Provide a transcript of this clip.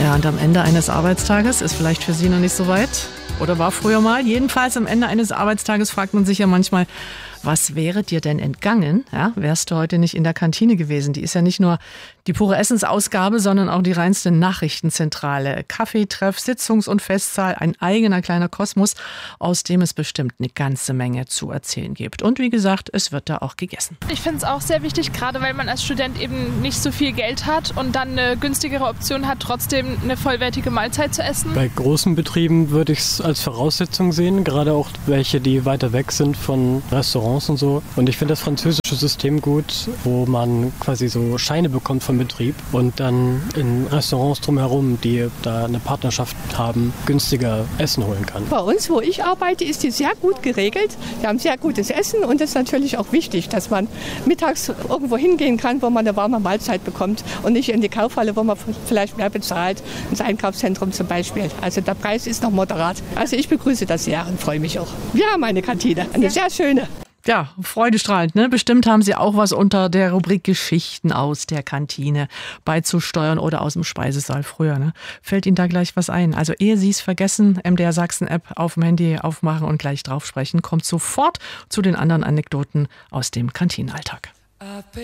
Ja, und am Ende eines Arbeitstages ist vielleicht für Sie noch nicht so weit oder war früher mal. Jedenfalls am Ende eines Arbeitstages fragt man sich ja manchmal, was wäre dir denn entgangen? Ja, wärst du heute nicht in der Kantine gewesen? Die ist ja nicht nur die pure Essensausgabe, sondern auch die reinste Nachrichtenzentrale. Kaffeetreff, Sitzungs- und Festsaal, ein eigener kleiner Kosmos, aus dem es bestimmt eine ganze Menge zu erzählen gibt. Und wie gesagt, es wird da auch gegessen. Ich finde es auch sehr wichtig, gerade weil man als Student eben nicht so viel Geld hat und dann eine günstigere Option hat, trotzdem eine vollwertige Mahlzeit zu essen. Bei großen Betrieben würde ich es als Voraussetzung sehen, gerade auch welche, die weiter weg sind von Restaurants und so. Und ich finde das französische System gut, wo man quasi so Scheine bekommt vom Betrieb und dann in Restaurants drumherum, die da eine Partnerschaft haben, günstiger Essen holen kann. Bei uns, wo ich arbeite, ist die sehr gut geregelt. Wir haben sehr gutes Essen und es ist natürlich auch wichtig, dass man mittags irgendwo hingehen kann, wo man eine warme Mahlzeit bekommt und nicht in die Kaufhalle, wo man vielleicht mehr bezahlt, ins Einkaufszentrum zum Beispiel. Also der Preis ist noch moderat. Also ich begrüße das sehr und freue mich auch. Wir haben eine Kantine, eine sehr schöne. Ja, freudestrahlend, ne? Bestimmt haben Sie auch was unter der Rubrik Geschichten aus der Kantine beizusteuern oder aus dem Speisesaal früher, ne? Fällt Ihnen da gleich was ein? Also ehe Sie es vergessen, MDR Sachsen-App auf dem Handy aufmachen und gleich drauf sprechen, kommt sofort zu den anderen Anekdoten aus dem Kantinenalltag.